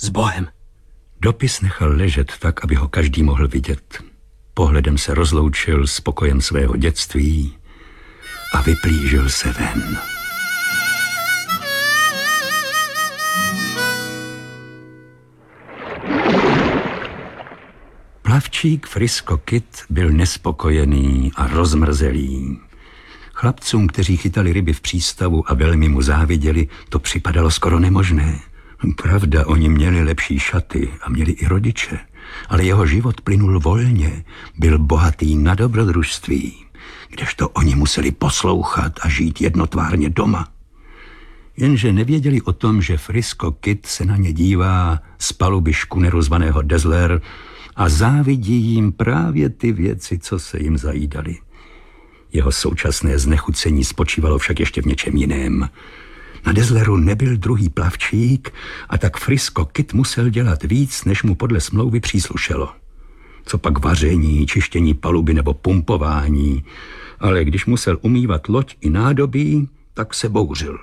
S Bohem. Dopis nechal ležet tak, aby ho každý mohl vidět. Pohledem se rozloučil s pokojem svého dětství a vyplížil se ven. Plavčík Frisco Kid byl nespokojený a rozmrzelý. Chlapcům, kteří chytali ryby v přístavu a velmi mu záviděli, to připadalo skoro nemožné. Pravda, oni měli lepší šaty a měli i rodiče, ale jeho život plynul volně, byl bohatý na dobrodružství, kdežto oni museli poslouchat a žít jednotvárně doma. Jenže nevěděli o tom, že Frisco Kid se na ně dívá z paluby škuneru zvaného Dazzler a závidí jim právě ty věci, co se jim zajídali. Jeho současné znechucení spočívalo však ještě v něčem jiném. Na Dazzleru nebyl druhý plavčík a tak Frisco Kid musel dělat víc, než mu podle smlouvy příslušelo. Co pak vaření, čištění paluby nebo pumpování, ale když musel umývat loď i nádobí, tak se bouřil.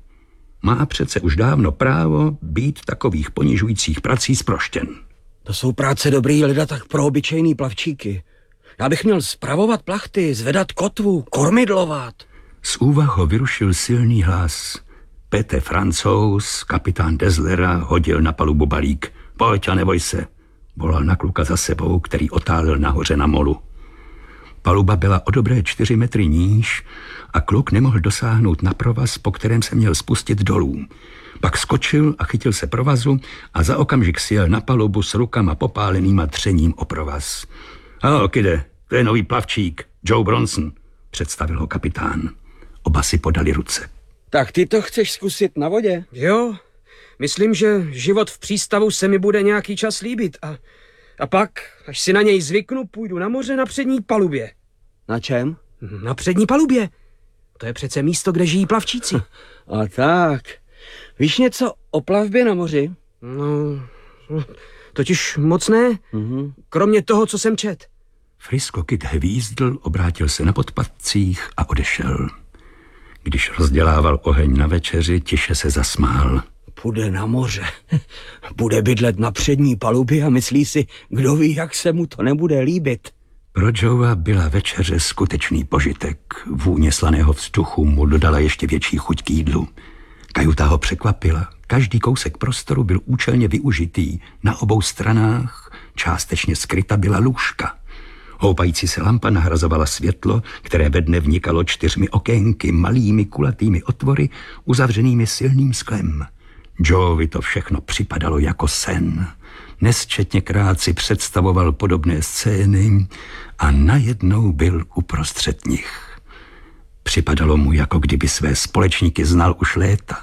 Má přece už dávno právo být takových ponižujících prací zproštěn. To jsou práce dobrý lida tak pro obyčejný plavčíky. Já bych měl spravovat plachty, zvedat kotvu, kormidlovat. Z úvah ho vyrušil silný hlas. Pete Francouz, kapitán Dazzlera, hodil na palubu balík. Pojď a neboj se, volal na kluka za sebou, který otálel nahoře na molu. Paluba byla o dobré 4 metry níž a kluk nemohl dosáhnout na provaz, po kterém se měl spustit dolů. Pak skočil a chytil se provazu a za okamžik sjel na palubu s rukama popálenýma třením o provaz. Ahoj, kide, to je nový plavčík, Joe Bronson, představil ho kapitán. Oba si podali ruce. Tak ty to chceš zkusit na vodě? Jo, myslím, že život v přístavu se mi bude nějaký čas líbit a pak, až si na něj zvyknu, půjdu na moře na přední palubě. Na čem? Na přední palubě. To je přece místo, kde žijí plavčíci. A tak. Víš něco o plavbě na moři? No, totiž moc ne. Kromě toho, co jsem čet. Frisco Kid hvízdl, obrátil se na podpatcích a odešel. Když rozdělával oheň na večeři, tiše se zasmál. Půjde na moře. Bude bydlet na přední palubě a myslí si, kdo ví, jak se mu to nebude líbit. Pro Joea byla večeře skutečný požitek. Vůně slaného vzduchu mu dodala ještě větší chuť k jídlu. Kajuta ho překvapila. Každý kousek prostoru byl účelně využitý. Na obou stranách částečně skryta byla lůžka. Houpající se lampa nahrazovala světlo, které ve dne vnikalo 4 okénky, malými kulatými otvory, uzavřenými silným sklem. Joevi to všechno připadalo jako sen. Nesčetněkrát si představoval podobné scény a najednou byl uprostřed nich. Připadalo mu, jako kdyby své společníky znal už léta.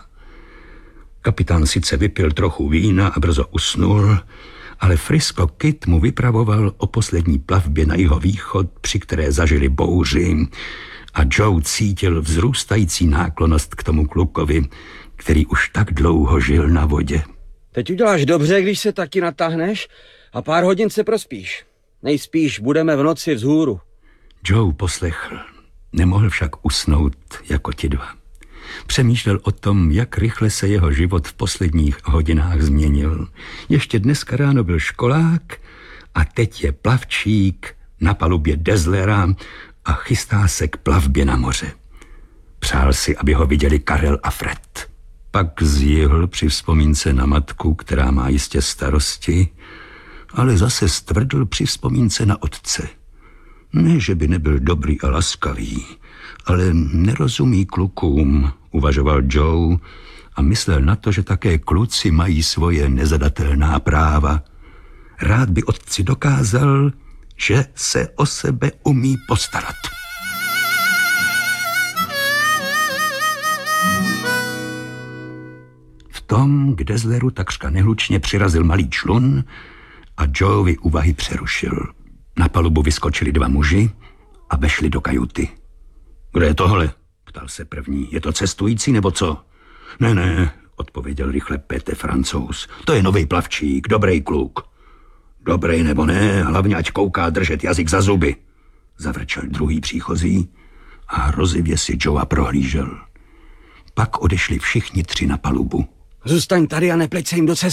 Kapitán sice vypil trochu vína a brzo usnul, ale Frisco Kid mu vypravoval o poslední plavbě na jihovýchod, při které zažili bouři, a Joe cítil vzrůstající náklonnost k tomu klukovi, který už tak dlouho žil na vodě. Teď uděláš dobře, když se taky natáhneš a pár hodin se prospíš. Nejspíš budeme v noci vzhůru. Joe poslechl. Nemohl však usnout jako ti dva. Přemýšlel o tom, jak rychle se jeho život v posledních hodinách změnil. Ještě dneska ráno byl školák a teď je plavčík na palubě Dazzlera a chystá se k plavbě na moře. Přál si, aby ho viděli Karel a Fred. Pak zjihl při vzpomínce na matku, která má jistě starosti, ale zase stvrdl při vzpomínce na otce. Ne, že by nebyl dobrý a laskavý, ale nerozumí klukům, uvažoval Joe a myslel na to, že také kluci mají svoje nezadatelná práva. Rád by otci dokázal, že se o sebe umí postarat. V tom, k Dazzleru takřka nehlučně přirazil malý člun a Joevi úvahy přerušil. Na palubu vyskočili 2 muži a vešli do kajuty. Kdo je tohle? Ptal se první. Je to cestující nebo co? Ne, odpověděl rychle Pete Francouz. To je nový plavčík, dobrý kluk. Dobrý nebo ne, hlavně ať kouká držet jazyk za zuby. Zavrčel druhý příchozí a hrozivě si Joea prohlížel. Pak odešli všichni 3 na palubu. Zůstaň tady a nepleť se jim do cesty.